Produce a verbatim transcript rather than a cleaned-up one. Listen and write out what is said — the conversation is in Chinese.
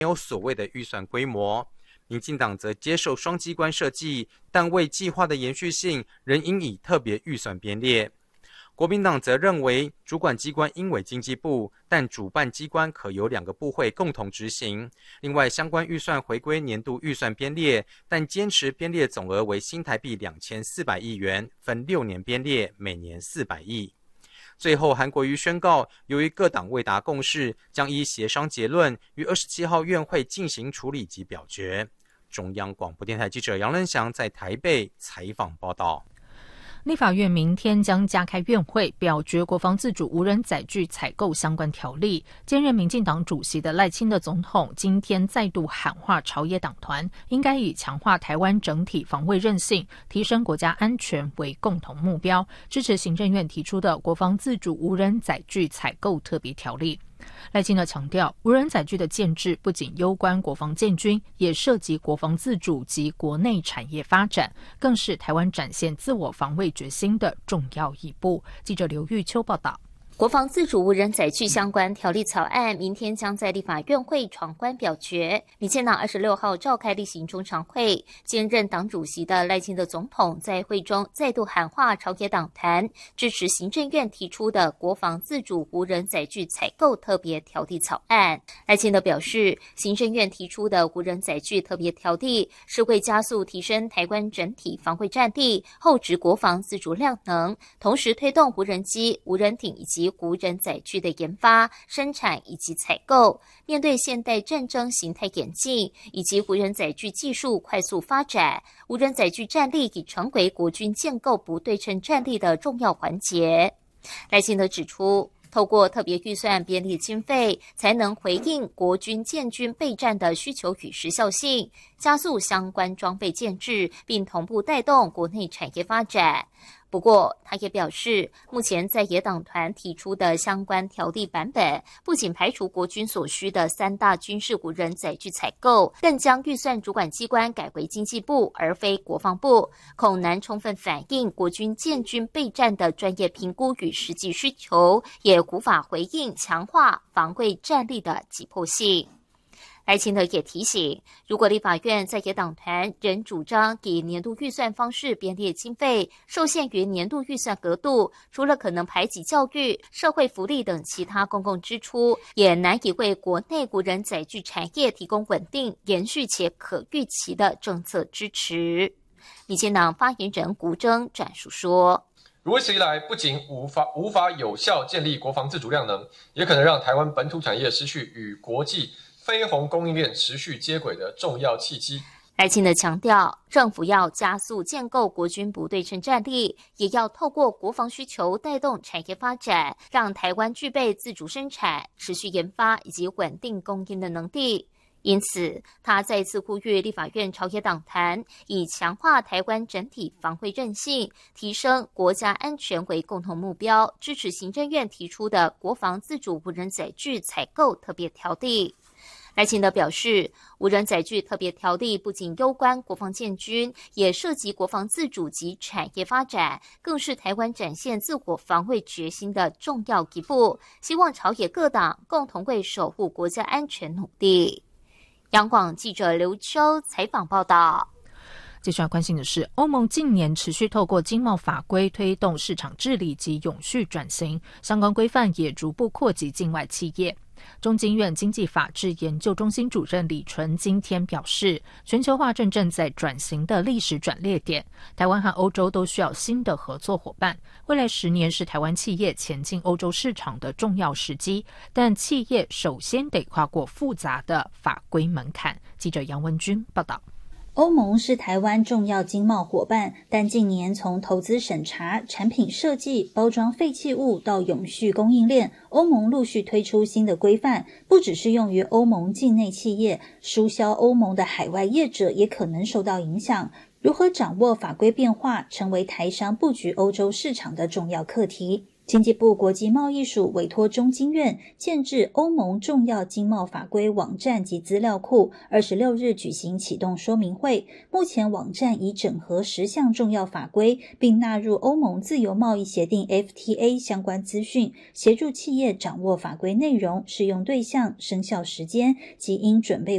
有所谓的预算规模。民进党则接受双机关设计，但为计划的延续性，仍应以特别预算编列。国民党则认为，主管机关应为经济部，但主办机关可由两个部会共同执行。另外，相关预算回归年度预算编列，但坚持编列总额为新台币两千四百亿元，分六年编列，每年四百亿。最后，韩国瑜宣告，由于各党未达共识，将依协商结论于二十七号院会进行处理及表决。中央广播电台记者杨仁祥在台北采访报道。 立法院明天将加开院会，表决国防自主无人载具采购相关条例。兼任民进党主席的赖清德总统今天再度喊话朝野党团，应该以强化台湾整体防卫韧性、提升国家安全为共同目标，支持行政院提出的国防自主无人载具采购特别条例。赖清德强调，无人载具的建制不仅攸关国防建军，也涉及国防自主及国内产业发展，更是台湾展现自我防卫决心的重要一步。记者刘玉秋报道。 国防自主无人载具相关条例草案明天将在立法院会闯关表决。民进党二十六号召开例行中常会，兼任党主席的赖清德总统在会中再度喊话朝野党团，支持行政院提出的国防自主无人载具采购特别条例草案。赖清德表示，行政院提出的无人载具特别条例是为加速提升台湾整体防卫战力、厚植国防自主量能，同时推动无人机、无人艇以及无人载具的研发、生产以及采购。面对现代战争形态演进以及无人载具技术快速发展，无人载具战力已成为国军建构不对称战力的重要环节。赖清德指出，透过特别预算编列经费，才能回应国军建军备战的需求与时效性，加速相关装备建制，并同步带动国内产业发展。不过，他也表示，目前在野党团提出的相关条例版本，不仅排除国军所需的三大军事无人载具采购，更将预算主管机关改为经济部而非国防部，恐难充分反映国军建军备战的专业评估与实际需求，也无法回应强化防卫战力的急迫性。赖清德也提醒，如果立法院在野党团仍主张以年度预算方式编列经费，受限于年度预算额度，除了可能排挤教育、社会福利等其他公共支出，也难以为国内无人载具产业提供稳定、延续且可预期的政策支持。民进党发言人古铮转述说， 如此一来，不仅无法无法有效建立国防自主量能，也可能让台湾本土产业失去与国际非红供应链持续接轨的重要契机。 赖清德强调，政府要加速建构国军不对称战力，也要透过国防需求带动产业发展，让台湾具备自主生产、持续研发以及稳定供应的能力。因此，他再次呼吁立法院朝野党团以强化台湾整体防卫韧性、提升国家安全为共同目标，支持行政院提出的国防自主无人载具采购特别条例。赖清德表示，无人载具特别条例不仅攸关国防建军，也涉及国防自主及产业发展，更是台湾展现自我防卫决心的重要一步。希望朝野各党共同为守护国家安全努力。央广记者刘秋采访报道。 接下来关心的是，欧盟近年持续透过经贸法规推动市场治理及永续转型，相关规范也逐步扩及境外企业。中经院经济法治研究中心主任李纯今天表示，全球化正正在转型的历史转捩点，台湾和欧洲都需要新的合作伙伴。未来十年是台湾企业前进欧洲市场的重要时机，但企业首先得跨过复杂的法规门槛。记者杨文君报道。 欧盟是台湾重要经贸伙伴，但近年从投资审查、产品设计、包装废弃物到永续供应链，欧盟陆续推出新的规范，不只是用于欧盟境内企业，输销欧盟的海外业者也可能受到影响。如何掌握法规变化，成为台商布局欧洲市场的重要课题。 经济部国际贸易署委托中经院建制欧盟重要经贸法规网站及资料库，二十六日举行启动说明会。目前网站已整合十项重要法规，并纳入欧盟自由贸易协定 F T A 相关资讯，协助企业掌握法规内容、适用对象、生效时间及应准备